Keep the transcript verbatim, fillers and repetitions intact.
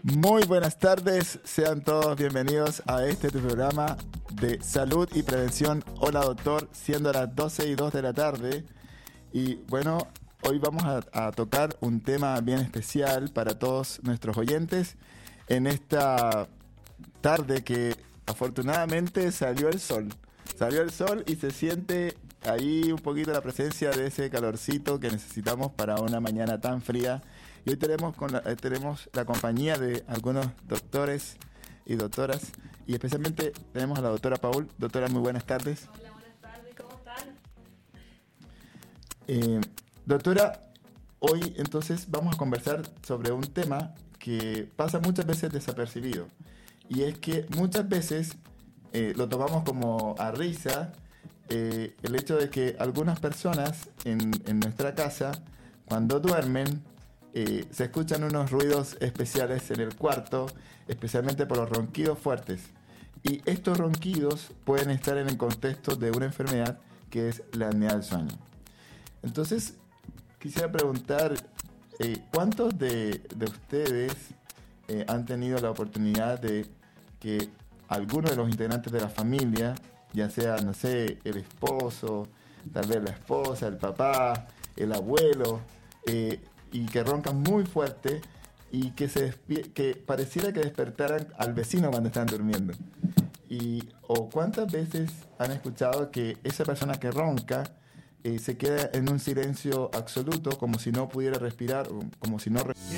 Muy buenas tardes, sean todos bienvenidos a este tu programa de salud y prevención. Hola doctor, siendo las doce y dos de la tarde. Y bueno, hoy vamos a, a tocar un tema bien especial para todos nuestros oyentes en esta tarde que afortunadamente salió el sol. Salió el sol y se siente ahí un poquito la presencia de ese calorcito que necesitamos para una mañana tan fría. Y hoy tenemos, con la, eh, tenemos la compañía de algunos doctores y doctoras, y especialmente tenemos a la doctora Paul. Doctora, muy buenas tardes. Hola, buenas tardes, ¿cómo están? Eh, doctora, hoy entonces vamos a conversar sobre un tema que pasa muchas veces desapercibido, y es que muchas veces eh, lo tomamos como a risa, eh, el hecho de que algunas personas en, en nuestra casa, cuando duermen, Eh, se escuchan unos ruidos especiales en el cuarto, especialmente por los ronquidos fuertes. Y estos ronquidos pueden estar en el contexto de una enfermedad que es la apnea del sueño. Entonces, quisiera preguntar, eh, ¿cuántos de, de ustedes eh, han tenido la oportunidad de que alguno de los integrantes de la familia, ya sea, no sé, el esposo, tal vez la esposa, el papá, el abuelo, eh, y que roncan muy fuerte y que se despie- que pareciera que despertaran al vecino cuando están durmiendo? Y, o cuántas veces han escuchado que esa persona que ronca eh, se queda en un silencio absoluto, como si no pudiera respirar, o como si no